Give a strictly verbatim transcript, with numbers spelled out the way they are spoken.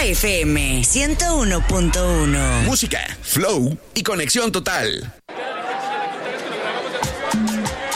F M ciento uno punto uno. Música, flow y conexión total.